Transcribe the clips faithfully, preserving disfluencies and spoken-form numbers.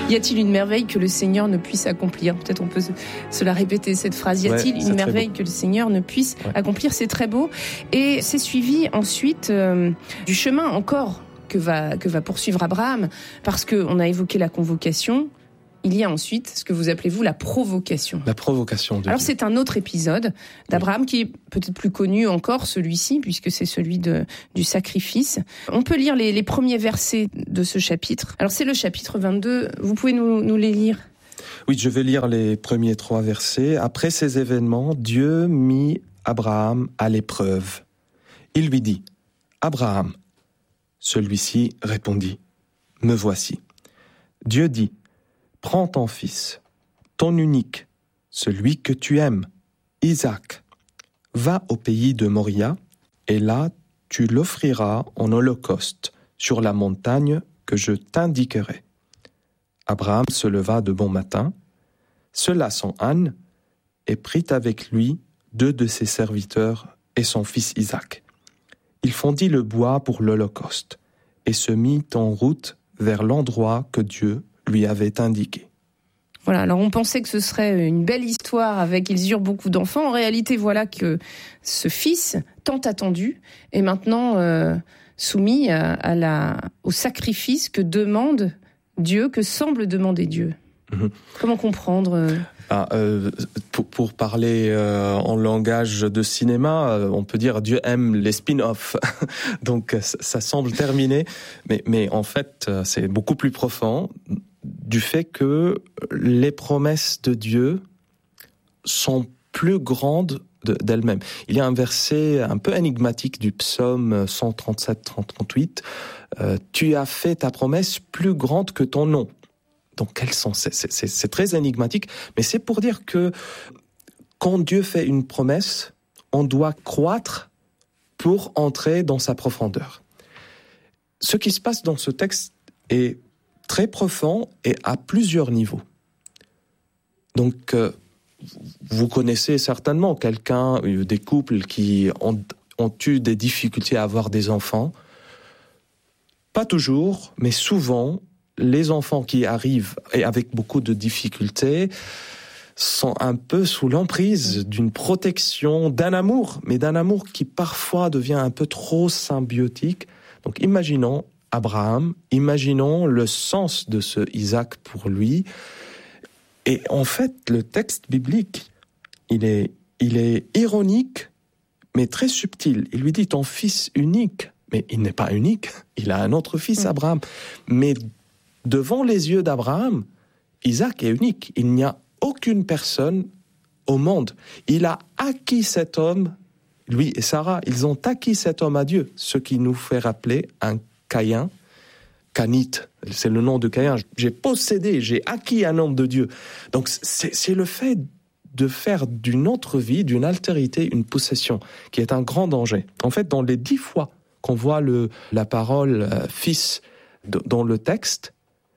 Y a-t-il une merveille que le Seigneur ne puisse accomplir ? Peut-être on peut se, se la répéter, cette phrase. Y a-t-il ouais, une merveille que le Seigneur ne puisse ouais. accomplir ? C'est très beau. Et c'est suivi ensuite euh, du chemin encore que va, que va poursuivre Abraham, parce qu'on a évoqué la convocation. Il y a ensuite ce que vous appelez, vous, la provocation. La provocation de Alors, Dieu. c'est un autre épisode d'Abraham oui. qui est peut-être plus connu encore, celui-ci, puisque c'est celui de, du sacrifice. On peut lire les, les premiers versets de ce chapitre. Alors, c'est le chapitre vingt-deux. Vous pouvez nous, nous les lire ? Oui, je vais lire les premiers trois versets. Après ces événements, Dieu mit Abraham à l'épreuve. Il lui dit, « Abraham !» Celui-ci répondit, « Me voici. » Dieu dit, « Prends ton fils, ton unique, celui que tu aimes, Isaac. Va au pays de Moria, et là tu l'offriras en holocauste sur la montagne que je t'indiquerai. » Abraham se leva de bon matin, sella son âne, et prit avec lui deux de ses serviteurs et son fils Isaac. Il fondit le bois pour l'holocauste, et se mit en route vers l'endroit que Dieu lui avait indiqué. Voilà, alors on pensait que ce serait une belle histoire avec ils eurent beaucoup d'enfants. En réalité, voilà que ce fils, tant attendu, est maintenant euh, soumis à, à la, au sacrifice que demande Dieu, que semble demander Dieu. Mmh. Comment comprendre euh... ah, euh, pour, pour parler euh, en langage de cinéma, euh, on peut dire Dieu aime les spin-offs. Donc ça, ça semble terminé, mais, mais en fait c'est beaucoup plus profond du fait que les promesses de Dieu sont plus grandes de, d'elles-mêmes. Il y a un verset un peu énigmatique du psaume cent trente-sept trente-huit. Euh, tu as fait ta promesse plus grande que ton nom. Donc, quels sont c'est, c'est, c'est très énigmatique, mais c'est pour dire que quand Dieu fait une promesse, on doit croître pour entrer dans sa profondeur. Ce qui se passe dans ce texte est très profond et à plusieurs niveaux. Donc, euh, vous connaissez certainement quelqu'un, des couples qui ont, ont eu des difficultés à avoir des enfants. Pas toujours, mais souvent, les enfants qui arrivent et avec beaucoup de difficultés sont un peu sous l'emprise d'une protection, d'un amour, mais d'un amour qui parfois devient un peu trop symbiotique. Donc imaginons Abraham, imaginons le sens de ce Isaac pour lui. Et en fait, le texte biblique, il est, il est ironique, mais très subtil. Il lui dit, ton fils unique, mais il n'est pas unique, il a un autre fils, mmh. Abraham. Mais devant les yeux d'Abraham, Isaac est unique. Il n'y a aucune personne au monde. Il a acquis cet homme, lui et Sarah, ils ont acquis cet homme à Dieu, ce qui nous fait rappeler un Caïn, Canite, c'est le nom de Caïn. J'ai possédé, j'ai acquis un homme de Dieu. Donc c'est, c'est le fait de faire d'une autre vie, d'une altérité, une possession, qui est un grand danger. En fait, dans les dix fois qu'on voit le, la parole euh, « fils » dans le texte,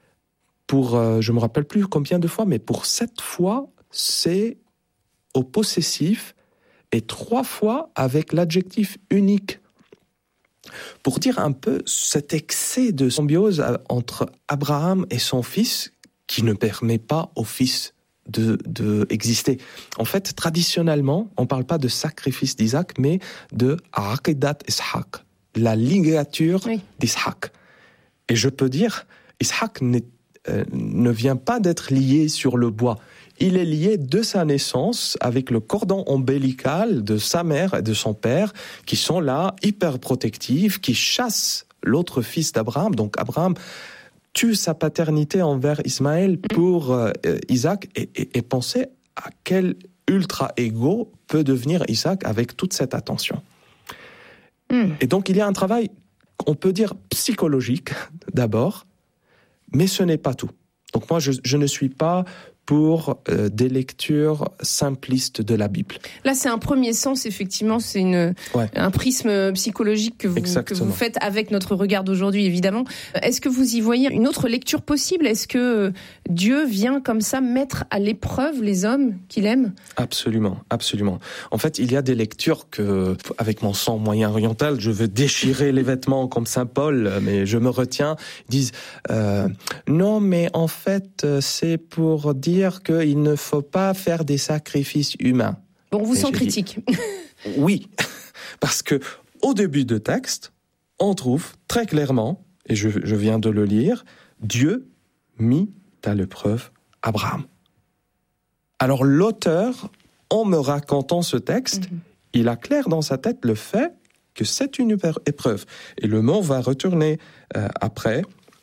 pour, euh, je ne me rappelle plus combien de fois, mais pour sept fois, c'est au possessif et trois fois avec l'adjectif unique. Pour dire un peu cet excès de symbiose entre Abraham et son fils qui ne permet pas au fils de, de exister. En fait, traditionnellement, on ne parle pas de sacrifice d'Isaac, mais de aqidat Ishaq, la ligature oui. d'Ishaq. Et je peux dire, Ishaq n'est Euh, ne vient pas d'être lié sur le bois. Il est lié de sa naissance avec le cordon ombilical de sa mère et de son père, qui sont là, hyper protectifs, qui chassent l'autre fils d'Abraham. Donc Abraham tue sa paternité envers Ismaël pour euh, Isaac, et, et, et pensez à quel ultra-égo peut devenir Isaac avec toute cette attention. Mm. Et donc il y a un travail, on peut dire psychologique d'abord, mais ce n'est pas tout. Donc moi, je, je ne suis pas pour euh, des lectures simplistes de la Bible. Là, c'est un premier sens, effectivement, c'est une, ouais. un prisme psychologique que vous, que vous faites avec notre regard d'aujourd'hui, évidemment. Est-ce que vous y voyez une autre lecture possible ? Est-ce que Dieu vient comme ça mettre à l'épreuve les hommes qu'il aime ? Absolument, absolument. En fait, il y a des lectures que, avec mon sang moyen-oriental, je veux déchirer les vêtements comme Saint Paul, mais je me retiens. Ils disent euh, non, mais en fait, c'est pour dire qu'il ne faut pas faire des sacrifices humains. Bon, on vous sent critique. Dit, oui, parce que au début du texte, on trouve très clairement, et je, je viens de le lire, Dieu mit à l'épreuve Abraham. Alors l'auteur, en me racontant ce texte, mm-hmm. il a clair dans sa tête le fait que c'est une épreuve. Et le mot va retourner euh, après,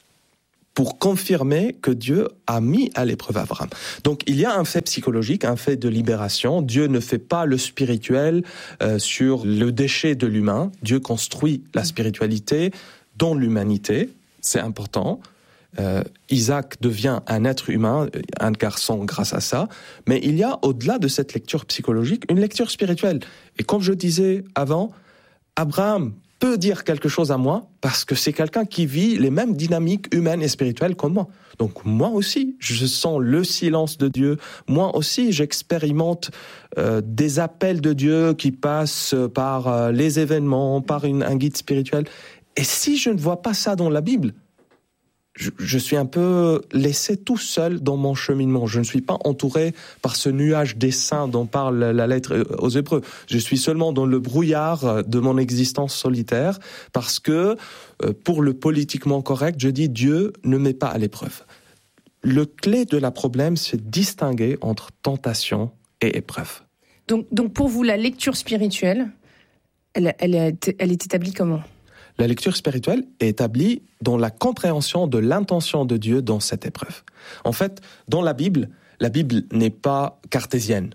pour confirmer que Dieu a mis à l'épreuve Abraham. Donc il y a un fait psychologique, un fait de libération. Dieu ne fait pas le spirituel euh, sur le déchet de l'humain. Dieu construit la spiritualité dans l'humanité. C'est important. Euh, Isaac devient un être humain, un garçon grâce à ça. Mais il y a, au-delà de cette lecture psychologique, une lecture spirituelle. Et comme je disais avant, Abraham peut dire quelque chose à moi parce que c'est quelqu'un qui vit les mêmes dynamiques humaines et spirituelles comme moi. Donc moi aussi, je sens le silence de Dieu. Moi aussi, j'expérimente euh, des appels de Dieu qui passent par euh, les événements, par une, un guide spirituel. Et si je ne vois pas ça dans la Bible, je, je suis un peu laissé tout seul dans mon cheminement. Je ne suis pas entouré par ce nuage des saints dont parle la lettre aux Hébreux. Je suis seulement dans le brouillard de mon existence solitaire parce que, pour le politiquement correct, je dis Dieu ne met pas à l'épreuve. Le clé de la problème, c'est distinguer entre tentation et épreuve. Donc, donc pour vous, la lecture spirituelle, elle, elle, est, elle est établie comment ? La lecture spirituelle est établie dans la compréhension de l'intention de Dieu dans cette épreuve. En fait, dans la Bible, la Bible n'est pas cartésienne.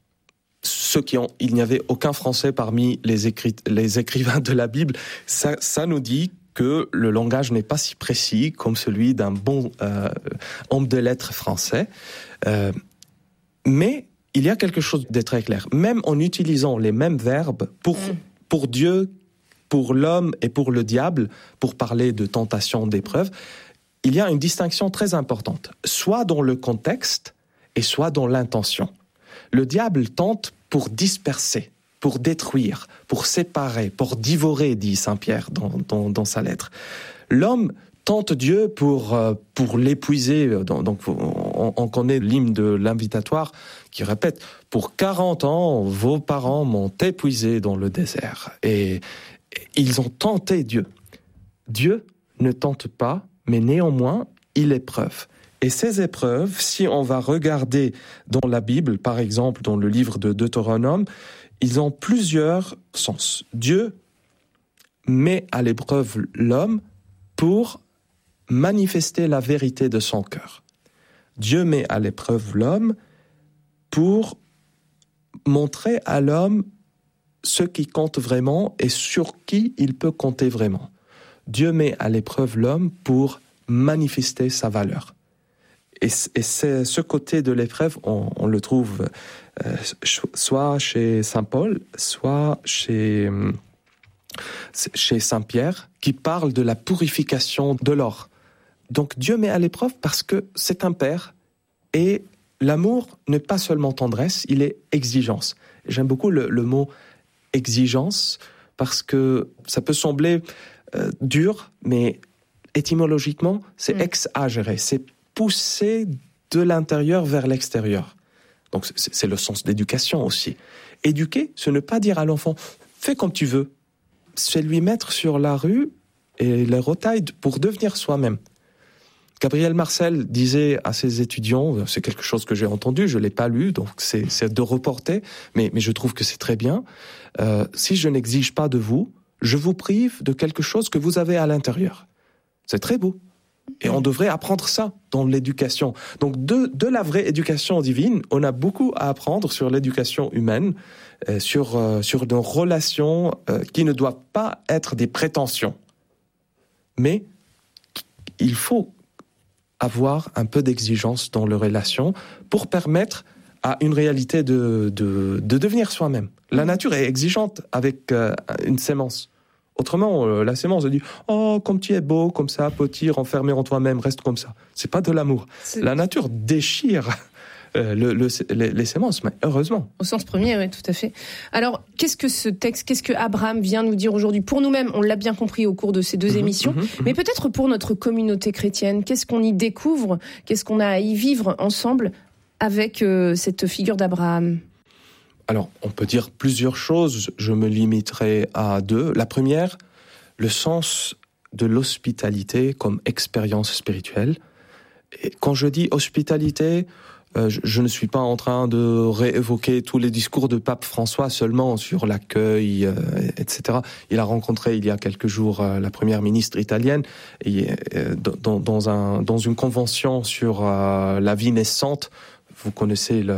Ceux qui ont, il n'y avait aucun Français parmi les, écrit, les écrivains de la Bible. Ça, ça nous dit que le langage n'est pas si précis comme celui d'un bon euh, homme de lettres français. Euh, mais il y a quelque chose de très clair. Même en utilisant les mêmes verbes pour, mmh. pour Dieu, pour l'homme et pour le diable, pour parler de tentation, d'épreuve, il y a une distinction très importante, soit dans le contexte et soit dans l'intention. Le diable tente pour disperser, pour détruire, pour séparer, pour dévorer, dit Saint Pierre dans, dans, dans sa lettre. L'homme tente Dieu pour, pour l'épuiser. Donc, on, on connaît l'hymne de l'invitatoire qui répète « Pour quarante ans, vos parents m'ont épuisé dans le désert. » Et ils ont tenté Dieu. Dieu ne tente pas, mais néanmoins, il épreuve. Et ces épreuves, si on va regarder dans la Bible, par exemple dans le livre de Deutéronome, ils ont plusieurs sens. Dieu met à l'épreuve l'homme pour manifester la vérité de son cœur. Dieu met à l'épreuve l'homme pour montrer à l'homme ce qui compte vraiment et sur qui il peut compter vraiment. Dieu met à l'épreuve l'homme pour manifester sa valeur. Et, et c'est ce côté de l'épreuve, on, on le trouve euh, soit chez Saint Paul, soit chez, chez Saint Pierre, qui parle de la purification de l'or. Donc Dieu met à l'épreuve parce que c'est un père, et l'amour n'est pas seulement tendresse, il est exigence. J'aime beaucoup le, le mot exigence, parce que ça peut sembler euh, dur, mais étymologiquement, c'est mmh. exagérer, c'est pousser de l'intérieur vers l'extérieur. Donc c'est, c'est le sens d'éducation aussi. Éduquer, ce n'est pas dire à l'enfant « fais comme tu veux », c'est lui mettre sur la rue et les rotailles pour devenir soi-même. Gabriel Marcel disait à ses étudiants, c'est quelque chose que j'ai entendu, je ne l'ai pas lu, donc c'est, c'est de reporter, mais, mais je trouve que c'est très bien. Euh, si je n'exige pas de vous, je vous prive de quelque chose que vous avez à l'intérieur. C'est très beau. Et on devrait apprendre ça dans l'éducation. Donc de, de la vraie éducation divine, on a beaucoup à apprendre sur l'éducation humaine, euh, sur, euh, sur nos relations euh, qui ne doivent pas être des prétentions. Mais il faut avoir un peu d'exigence dans leur relation pour permettre à une réalité de, de, de devenir soi-même. La nature est exigeante avec euh, une sémence. Autrement, euh, la sémence dit « Oh, comme tu es beau, comme ça, petit, renfermé en toi-même, reste comme ça. » C'est pas de l'amour. C'est... La nature déchire euh, le, le, les, les sémences, mais heureusement. Au sens premier, oui, tout à fait. Alors, qu'est-ce que ce texte, qu'est-ce que Abraham vient nous dire aujourd'hui? Pour nous-mêmes, on l'a bien compris au cours de ces deux mmh, émissions, mmh, mmh. mais peut-être pour notre communauté chrétienne, qu'est-ce qu'on y découvre? Qu'est-ce qu'on a à y vivre ensemble avec euh, cette figure d'Abraham? Alors, on peut dire plusieurs choses, je me limiterai à deux. La première, le sens de l'hospitalité comme expérience spirituelle. Et quand je dis hospitalité, euh, je, je ne suis pas en train de réévoquer tous les discours de Pape François seulement sur l'accueil, euh, et cetera. Il a rencontré il y a quelques jours euh, la première ministre italienne et, euh, dans, dans, un, dans une convention sur euh, la vie naissante. Vous connaissez le